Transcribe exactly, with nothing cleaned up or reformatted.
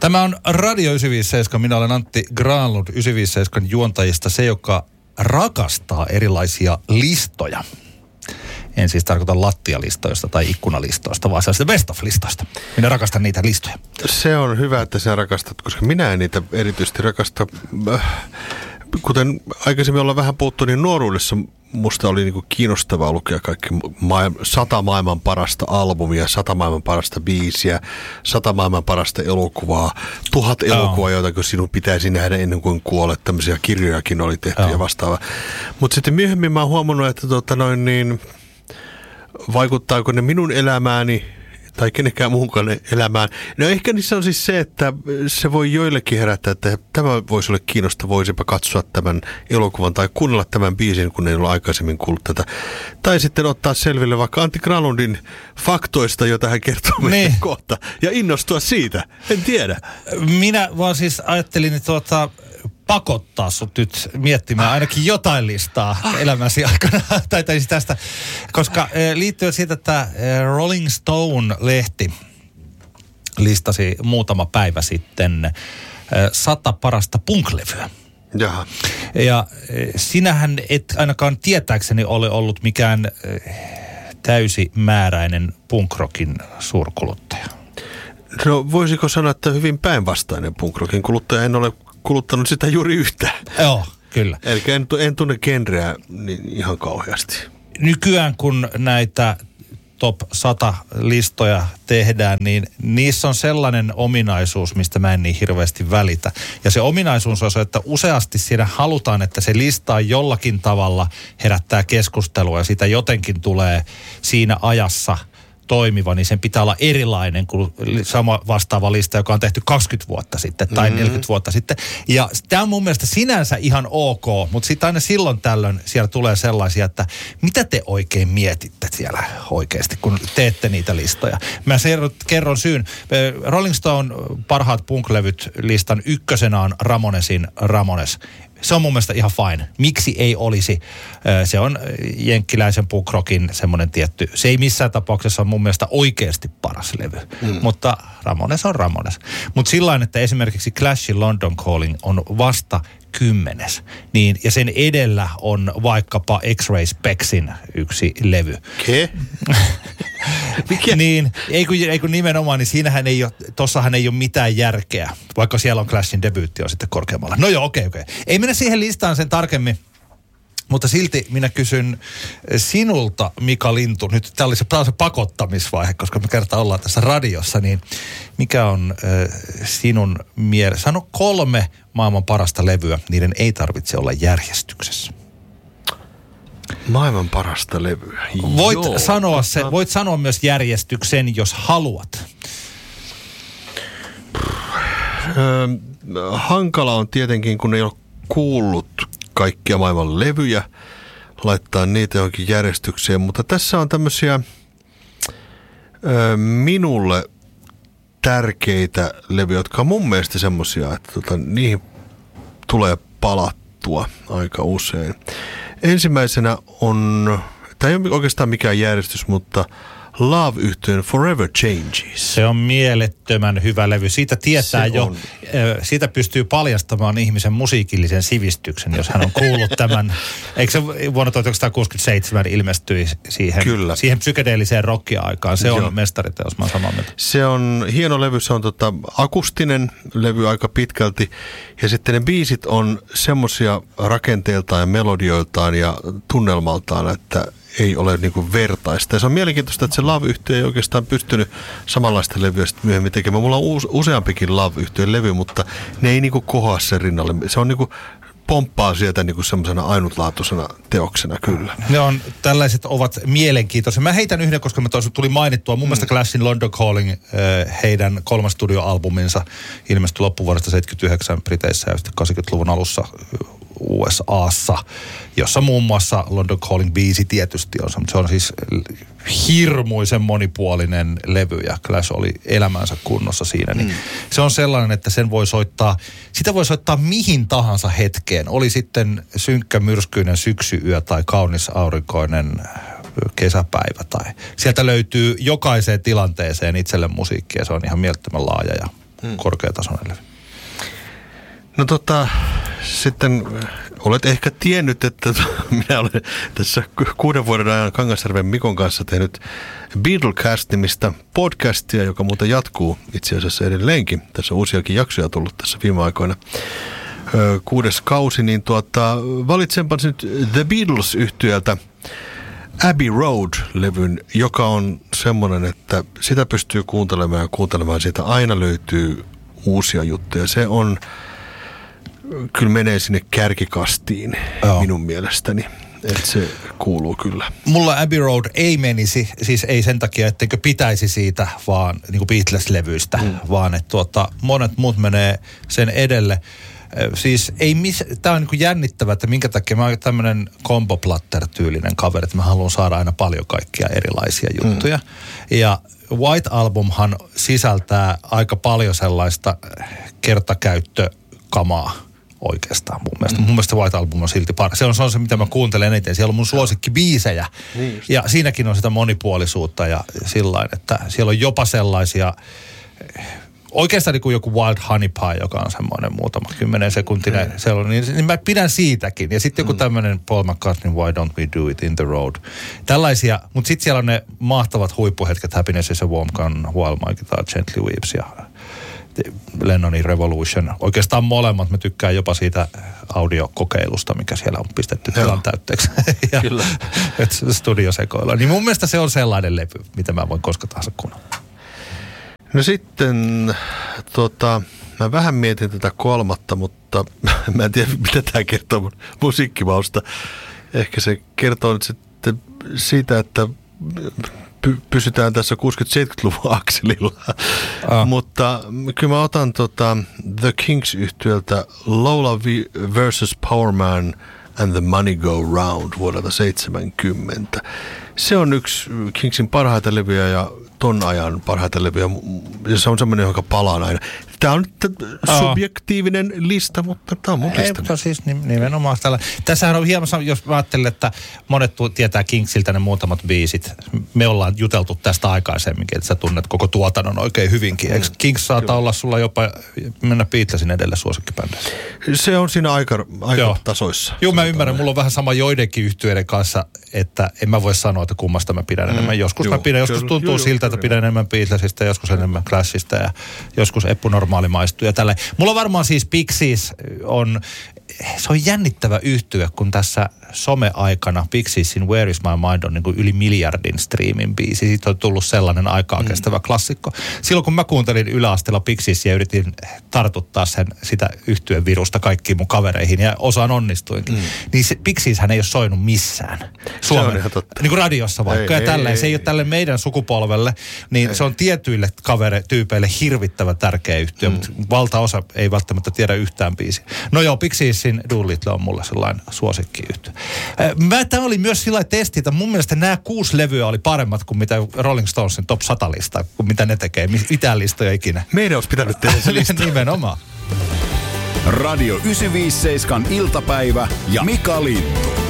Tämä on Radio yhdeksänsataaviisikymmentäseitsemän. Minä olen Antti Granlund, yhdeksänsataaviisikymmentäseitsemän juontajista, se, joka rakastaa erilaisia listoja. En siis tarkoita lattialistoista tai ikkunalistoista, vaan sellaisista best of-listoista. Minä rakastan niitä listoja. Se on hyvä, että sä rakastat, koska minä en niitä erityisesti rakasta. Kuten aikaisemmin ollaan vähän puhuttu, niin nuoruudessa musta oli niinku kiinnostavaa lukea kaikki maailman, sata maailman parasta albumia, sata maailman parasta biisiä, sata maailman parasta elokuvaa, tuhat elokuvaa, oh. joita sinun pitäisi nähdä ennen kuin kuolet. Tämmöisiä kirjojakin oli tehty oh. ja vastaavaa. Mutta sitten myöhemmin mä oon huomannut, että tota noin niin, vaikuttaako ne minun elämääni tai kenenkään muunkaan elämään. No ehkä niissä on siis se, että se voi joillekin herättää, että tämä voisi olla kiinnostavaa, voisipa katsoa tämän elokuvan tai kuunnella tämän biisin, kun ei ole aikaisemmin kuullut tätä. Tai sitten ottaa selville vaikka Antti Granlundin faktoista, joita hän kertoo meille niin. kohta, ja innostua siitä. En tiedä. Minä vaan siis ajattelin, että tuota, pakottaa sut nyt miettimään ainakin jotain listaa elämäsi aikana, tai, tai siis tästä, koska liittyen siitä, että Rolling Stone-lehti listasi muutama päivä sitten sata parasta punk-levyä. Jaha. Ja sinähän et ainakaan tietääkseni ole ollut mikään täysimääräinen punk-rockin suurkuluttaja. No voisiko sanoa, että hyvin päinvastainen punk-rockin kuluttaja, en ole kuluttanut sitä juuri yhtään. Joo, kyllä. Eli en, en tunne genreä niin ihan kauheasti. Nykyään kun näitä top sata listoja tehdään, niin niissä on sellainen ominaisuus, mistä mä en niin hirveästi välitä. Ja se ominaisuus on se, että useasti siinä halutaan, että se lista jollakin tavalla herättää keskustelua ja sitä jotenkin tulee siinä ajassa toimiva, niin sen pitää olla erilainen kuin sama vastaava lista, joka on tehty kaksikymmentä vuotta sitten tai mm-hmm. neljäkymmentä vuotta sitten. Ja tämä on mun mielestä sinänsä ihan ok, mutta sitten aina silloin tällöin siellä tulee sellaisia, että mitä te oikein mietitte siellä oikeasti, kun teette niitä listoja. Mä kerron syyn. Rolling Stone parhaat punk-levyt listan ykkösenä on Ramonesin Ramones. Se on mun mielestä ihan fine. Miksi ei olisi? Se on jenkkiläisen punk-rockin semmoinen tietty. Se ei missään tapauksessa ole mun mielestä oikeasti paras levy. Mm. Mutta Ramones on Ramones. Mutta sillain, että esimerkiksi Clashin London Calling on vasta kymmenes. Niin, ja sen edellä on vaikkapa X-Ray Spexin yksi levy. Ke? Mikä? Niin, ei kun, ei kun nimenomaan, niin siinähän ei ole, tossahan ei ole mitään järkeä, vaikka siellä on Clashin debyytti on sitten korkeammalla. No joo, okei, okay, okei. Okay. Ei mennä siihen listaan sen tarkemmin, mutta silti minä kysyn sinulta, Mika Lintu, nyt tämä oli se, tämä on se pakottamisvaihe, koska me kertaa ollaan tässä radiossa, niin mikä on äh, sinun mielestä? Sano kolme maailman parasta levyä, niiden ei tarvitse olla järjestyksessä. Maailman parasta levyä. Voit Joo, sanoa se, voit sanoa myös järjestyksen, jos haluat. Öö, hankala on tietenkin, kun ei ole kuullut kaikkia maailman levyjä, laittaa niitä johonkin järjestykseen, mutta tässä on tämmöisiä öö, minulle tärkeitä levyjä, jotka on mun mielestä semmoisia, että tota, niihin tulee palattua aika usein. Ensimmäisenä on, tämä ei ole oikeastaan mikään järjestys, mutta Love-yhtyeen Forever Changes. Se on mielettömän hyvä levy. Siitä tietää se jo, on. Siitä pystyy paljastamaan ihmisen musiikillisen sivistyksen, jos hän on kuullut tämän. Eikö se vuonna tuhatyhdeksänsataakuusikymmentäseitsemän ilmestyi siihen, Kyllä. siihen psykedeelliseen rockia-aikaan? Se on Joo. mestariteos, mä oon samaa mieltä. Se on hieno levy, se on tota akustinen levy aika pitkälti. Ja sitten ne biisit on semmoisia rakenteeltaan ja melodioiltaan ja tunnelmaltaan, että ei ole niinku vertaista. Ja se on mielenkiintoista, että se Love-yhtye ei oikeastaan pystynyt samanlaista levyä sitten myöhemmin tekemään. Mulla on uus, useampikin Love-yhtyeen levy, mutta ne ei niinku kohoa sen rinnalle. Se on niinku pomppaa sieltä niinku semmoisena ainutlaatuisena teoksena kyllä. Ne on, tällaiset ovat mielenkiintoisia. Mä heitän yhden, koska mä toisin tuli mainittua. Mun mm. mielestä Clashin London Calling, heidän kolmas studioalbuminsa ilmestyi loppuvuodesta seitsemänkymmentäyhdeksän Briteissä ja sitten kahdeksankymmentäluvun alussa U S A:ssa, jossa muun muassa London Calling biisi tietysti on. Se on siis hirmuisen monipuolinen levy ja Clash oli elämänsä kunnossa siinä. Niin mm. Se on sellainen, että sen voi soittaa, sitä voi soittaa mihin tahansa hetkeen. Oli sitten synkkä myrskyinen syksyyö tai kaunis aurinkoinen kesäpäivä. Tai sieltä löytyy jokaiseen tilanteeseen itselle musiikkia. Se on ihan mielettömän laaja ja hmm. korkeatasoinen levy. No tota, sitten olet ehkä tiennyt, että minä olen tässä kuuden vuoden ajan Kangasjärven Mikon kanssa tehnyt Beatlecast-nimistä podcastia, joka muuten jatkuu itse asiassa edelleenkin. Tässä on uusiakin jaksoja tullut tässä viime aikoina. Kuudes kausi, niin tuota, valitsenpa nyt The Beatles-yhtyöltä Abbey Road-levyn, joka on semmoinen, että sitä pystyy kuuntelemaan ja kuuntelemaan. Siitä aina löytyy uusia juttuja. Se on, kyllä menee sinne kärkikastiin Joo. minun mielestäni. Että se kuuluu kyllä. Mulla Abbey Road ei menisi, siis ei sen takia, etteikö pitäisi siitä vaan niin kuin Beatles-levyistä, mm. vaan että tuota, monet muut menee sen edelle. Siis ei miss, tää on niin kuin jännittävä, että minkä takia mä oon tämmönen combo-platter-tyylinen kaveri, että mä haluan saada aina paljon kaikkia erilaisia juttuja. Mm. Ja White Albumhan sisältää aika paljon sellaista kertakäyttökamaa oikeastaan mun mielestä. Mm. Mun mielestä White Album on silti paras. Se on, se on se, mitä mä kuuntelen eniten. Siellä on mun suosikkibiisejä. Niin ja siinäkin on sitä monipuolisuutta ja sillain, että siellä on jopa sellaisia... Oikeastaan niin kuin joku Wild Honey Pie, joka on semmoinen muutama kymmenen sekuntinen, mm. on, niin, niin mä pidän siitäkin. Ja sitten joku mm. tämmöinen Paul McCartney, Why Don't We Do It in the Road. Tällaisia, mutta sitten siellä on ne mahtavat huippuhetket, Happiness is a Warm Gun, While My Guitar Gently Weeps ja Lennonin Revolution. Oikeastaan molemmat, mä tykkään jopa siitä audiokokeilusta, mikä siellä on pistetty tilan täytteeksi. ja, Kyllä. Studiosekoilla. Niin mun mielestä se on sellainen levy, mitä mä voin koska tahansa kuunnella. No sitten, tota, mä vähän mietin tätä kolmatta, mutta mä en tiedä, mitä tämä kertoo mun musiikkimausta. Ehkä se kertoo nyt sitten siitä, että py- pysytään tässä kuusikymmentä-seitsemänkymmentäluvun akselilla. Ah. Mutta kyllä mä otan tota The Kings-yhtyöltä Lola versus Powerman and the Money Go Round vuodelta seitsemänkymmentä. Se on yksi Kingsin parhaita levyjä ja ton ajan parhaita levyjä, ja se on semmoinen, joka palaa aina. Tämä on subjektiivinen lista, mutta tämä on mun lista. Ei, mutta siis nimenomaan tällä. Tässähän on hieman, jos mä ajattelen, että monet tietää Kingsiltä ne muutamat biisit. Me ollaan juteltu tästä aikaisemminkin, että sä tunnet koko tuotannon oikein hyvinkin. Eikö Kings saata olla sulla jopa mennä Beatlesin edelle suosikkibändeissä? Se on siinä aika, aika tasoissa. Joo, mä ymmärrän. Mulla on vähän sama joidenkin yhtyeiden kanssa, että en mä voi sanoa, että kummasta mä pidän mm. enemmän. Joskus joo, mä pidän, joskus tuntuu joo, siltä, joo, että pidän enemmän Beatlesista, joskus enemmän Clashista ja joskus Eppu Normaali maistuu ja tällä. Mulla varmaan siis Pixies on, se on jännittävä yhtye, kun tässä some-aikana Pixiesin Where is my mind on niin kuin yli miljardin striimin biisi. Siitä on tullut sellainen aikaa kestävä mm. klassikko. Silloin kun mä kuuntelin yläasteella Pixiesia ja yritin tartuttaa sen, sitä yhtyeen virusta kaikkiin mun kavereihin ja osaan onnistuinkin, mm. niin se Pixieshän ei ole soinut missään. Suomen, niin kuin radiossa vaikka ei, ja tälleen. Ei, se ei, ei ole tälle meidän sukupolvelle, niin ei. Se on tietyille kaveretyypeille hirvittävä tärkeä yhtye, mm. mutta valtaosa ei välttämättä tiedä yhtään biisiä. No joo, Pixiesin Doolittle on mulle sellainen suosikkiyhtye. Mä, tämä oli myös sillä testi, että mun mielestä nämä kuusi levyä oli paremmat kuin mitä Rolling Stonesin top sata lista, kuin mitä ne tekee, mitään listoja ikinä. Meidän olisi pitänyt tehdä se lista. Nimenomaan. Radio yhdeksänsataaviisikymmentäseitsemän iltapäivä ja Mika Lintu.